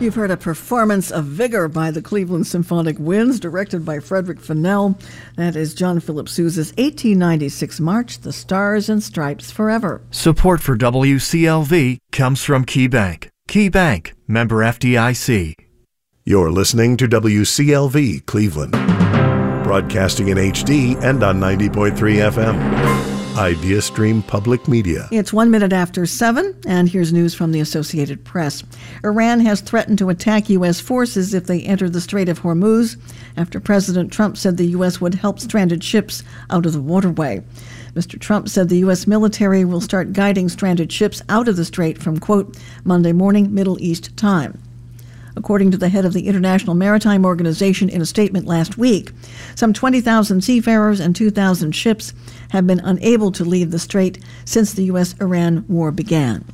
You've heard a performance of Vigor by the Cleveland Symphonic Winds, directed by Frederick Fennell. That is John Philip Sousa's 1896 march, The Stars and Stripes Forever. Support for WCLV comes from KeyBank. KeyBank, member FDIC. You're listening to WCLV Cleveland, broadcasting in HD and on 90.3 FM. IdeaStream Public Media. It's 1 minute after 7, and here's news from the Associated Press. Iran has threatened to attack U.S. forces if they enter the Strait of Hormuz, after President Trump said the U.S. would help stranded ships out of the waterway. Mr. Trump said the U.S. military will start guiding stranded ships out of the strait from, quote, Monday morning Middle East time. According to the head of the International Maritime Organization in a statement last week, some 20,000 seafarers and 2,000 ships have been unable to leave the strait since the U.S.-Iran war began.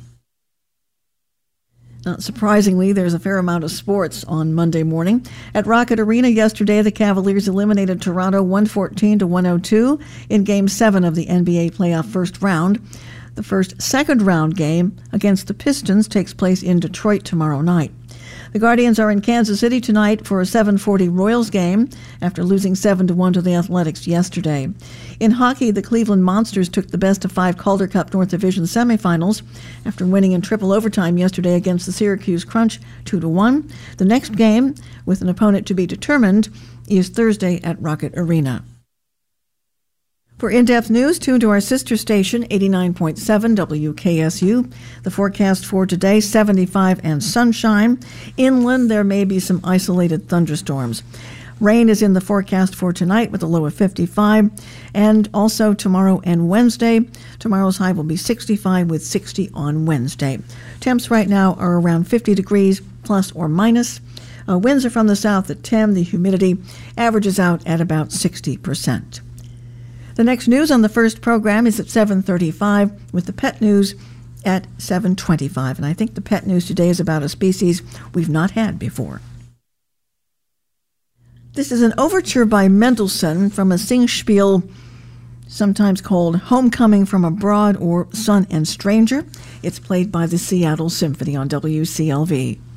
Not surprisingly, there's a fair amount of sports on Monday morning. At Rocket Arena yesterday, the Cavaliers eliminated Toronto 114-102 in Game 7 of the NBA playoff first round. The first second-round game against the Pistons takes place in Detroit tomorrow night. The Guardians are in Kansas City tonight for a 7:40 Royals game after losing 7-1 to the Athletics yesterday. In hockey, the Cleveland Monsters took the best-of-5 Calder Cup North Division semifinals after winning in triple overtime yesterday against the Syracuse Crunch 2-1. The next game, with an opponent to be determined, is Thursday at Rocket Arena. For in-depth news, tune to our sister station, 89.7 WKSU. The forecast for today, 75 and sunshine. Inland, there may be some isolated thunderstorms. Rain is in the forecast for tonight with a low of 55, and also tomorrow and Wednesday. Tomorrow's high will be 65 with 60 on Wednesday. Temps right now are around 50 degrees, plus or minus. Winds are from the south at 10. The humidity averages out at about 60%. The next news on the first program is at 7:35 with the pet news at 7:25. And I think the pet news today is about a species we've not had before. This is an overture by Mendelssohn from a Singspiel, sometimes called Homecoming from Abroad or Son and Stranger. It's played by the Seattle Symphony on WCLV.